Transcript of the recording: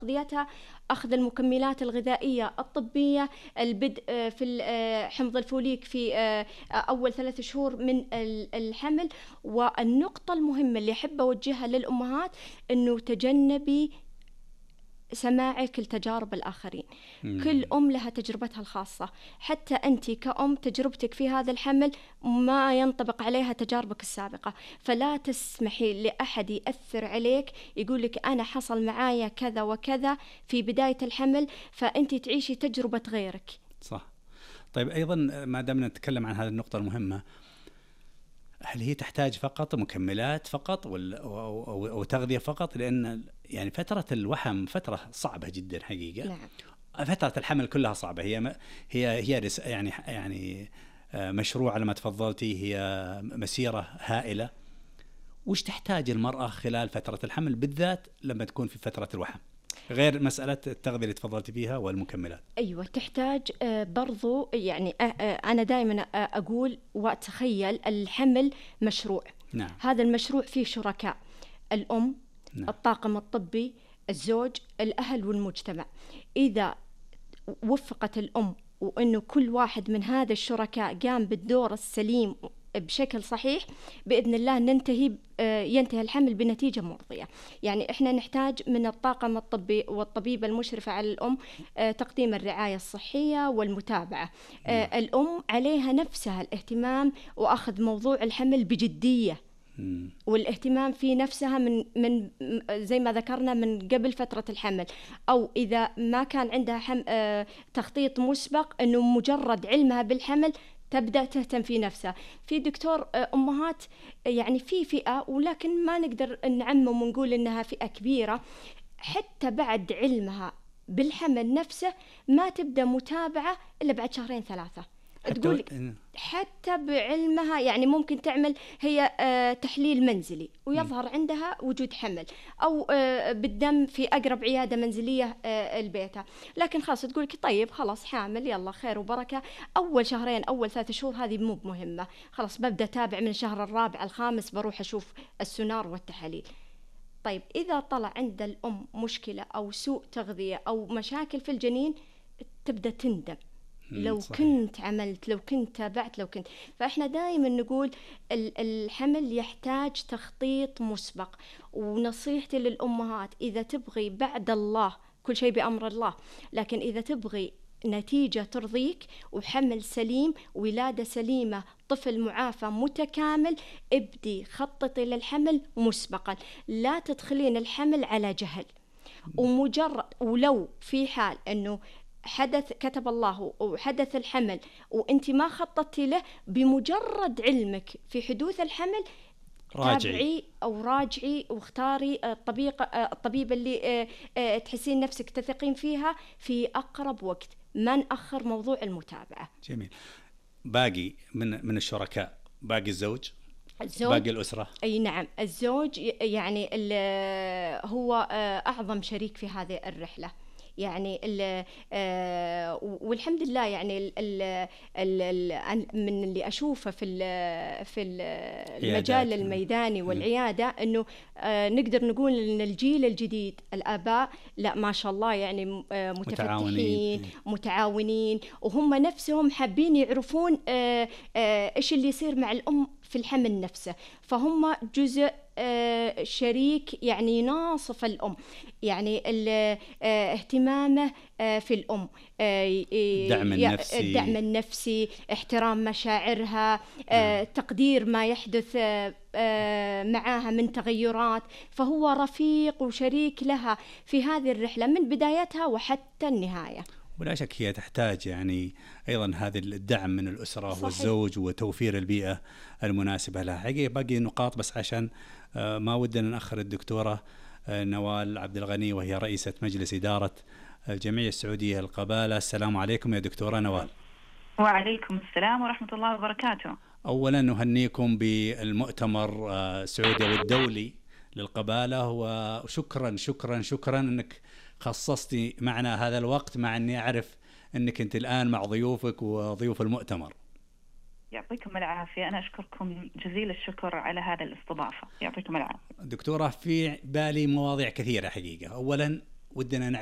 تغذيتها، أخذ المكملات الغذائية الطبية، البدء في حمض الفوليك في أول 3 شهور من الحمل. والنقطة المهمة اللي أحب أوجهها للأمهات أنه تجنبي سماعك لتجارب الآخرين. كل أم لها تجربتها الخاصة، حتى أنت كأم تجربتك في هذا الحمل ما ينطبق عليها تجاربك السابقة، فلا تسمحي لأحد يأثر عليك يقولك أنا حصل معايا كذا وكذا في بداية الحمل، فأنت تعيشي تجربة غيرك. صح. طيب أيضا ما دامنا نتكلم عن هذه النقطة المهمة، هل هي تحتاج فقط مكملات فقط أو تغذية فقط؟ لأن يعني فترة الوحم فترة صعبة جدا حقيقة. نعم. فترة الحمل كلها صعبة. هي يعني مشروع على ما تفضلتي، هي مسيرة هائلة. وش تحتاج المرأة خلال فترة الحمل بالذات لما تكون في فترة الوحم، غير مسألة التغذية اللي تفضلتي فيها والمكملات؟ أيوة، تحتاج برضو يعني أنا دائما أقول وأتخيل الحمل مشروع. نعم. هذا المشروع فيه شركاء: الأم، نعم. الطاقم الطبي، الزوج، الأهل والمجتمع. إذا وفقت الأم وأنه كل واحد من هذا الشركاء قام بالدور السليم بشكل صحيح، بإذن الله ينتهي الحمل بنتيجة مرضية. يعني إحنا نحتاج من الطاقم الطبي والطبيبة المشرفة على الأم تقديم الرعاية الصحية والمتابعة. الأم عليها نفسها الاهتمام وأخذ موضوع الحمل بجدية، والاهتمام في نفسها من زي ما ذكرنا من قبل فترة الحمل، أو إذا ما كان عندها تخطيط مسبق، أنه مجرد علمها بالحمل تبدأ تهتم في نفسها. في دكتور أمهات يعني في فئة، ولكن ما نقدر نعمم ونقول إنها فئة كبيرة، حتى بعد علمها بالحمل نفسه ما تبدأ متابعة إلا بعد 2-3 شهور. تقول حتى بعلمها يعني ممكن تعمل هي تحليل منزلي ويظهر عندها وجود حمل، أو بالدم في أقرب عيادة منزلية لبيتها، لكن خلاص تقولك طيب خلاص حامل، يلا خير وبركة. أول 2 أول 3 شهور هذه مو مهمة، خلاص ببدأ تابع من الشهر الرابع الخامس بروح أشوف السونار والتحاليل. طيب إذا طلع عند الأم مشكلة أو سوء تغذية أو مشاكل في الجنين، تبدأ تندم لو صحيح. كنت عملت، لو كنت تابعت، لو كنت. فإحنا دائما نقول الحمل يحتاج تخطيط مسبق. ونصيحتي للأمهات، إذا تبغي بعد الله كل شيء بأمر الله، لكن إذا تبغي نتيجة ترضيك وحمل سليم، ولادة سليمة، طفل معافى متكامل، ابدي خططي للحمل مسبقا. لا تدخلين الحمل على جهل. ومجرد ولو في حال أنه حدث كتب الله وحدث الحمل وانت ما خططتي له، بمجرد علمك في حدوث الحمل تابعي أو راجعي واختاري الطبيبة اللي تحسين نفسك تثقين فيها في أقرب وقت. ما نأخر موضوع المتابعة. جميل. باقي من الشركاء، باقي الزوج، باقي الأسرة. أي نعم، الزوج يعني هو أعظم شريك في هذه الرحلة. يعني والحمد لله يعني من اللي أشوفه في المجال الميداني والعيادة، أنه نقدر نقول أن الجيل الجديد الآباء لا ما شاء الله يعني متفتحين متعاونين، وهم نفسهم حابين يعرفون إيش اللي يصير مع الأم في الحمل نفسه، فهم جزء شريك يعني يناصف الأم. يعني اهتمامه في الأم، الدعم النفسي، احترام مشاعرها، تقدير ما يحدث معها من تغيرات، فهو رفيق وشريك لها في هذه الرحلة من بدايتها وحتى النهاية. ولا شك هي تحتاج يعني أيضا هذا الدعم من الأسرة والزوج وتوفير البيئة المناسبة لها. حقيقة باقي نقاط بس عشان ما ودنا نأخر الدكتورة نوال عبد الغني، وهي رئيسة مجلس إدارة الجمعية السعودية للقبالة. السلام عليكم يا دكتورة نوال. وعليكم السلام ورحمة الله وبركاته. أولا نهنيكم بالمؤتمر السعودي والدولي للقبالة، وشكرا شكرا شكرا أنك خصصتي معنا هذا الوقت، مع أني أعرف أنك أنت الآن مع ضيوفك وضيوف المؤتمر. يعطيكم العافية، أنا أشكركم جزيل الشكر على هذا الاستضافة. يعطيكم العافية دكتورة. في بالي مواضيع كثيرة حقيقة. أولا ودنا